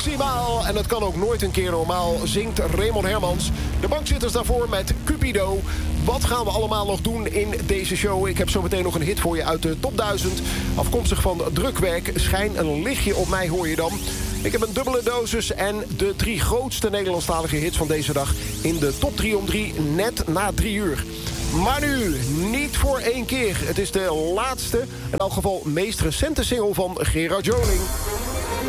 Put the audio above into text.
Maximaal. En het kan ook nooit een keer normaal, zingt Raymond Hermans. De bankzitters daarvoor met Cupido. Wat gaan we allemaal nog doen in deze show? Ik heb zo meteen nog een hit voor je uit de top 1000. Afkomstig van Drukwerk. Schijn een lichtje op mij hoor je dan. Ik heb een dubbele dosis en de 3 grootste Nederlandstalige hits van deze dag... in de top 3 om 3, net na 3 uur. Maar nu, niet voor 1 keer. Het is de laatste, in elk geval meest recente single van Gerard Joling.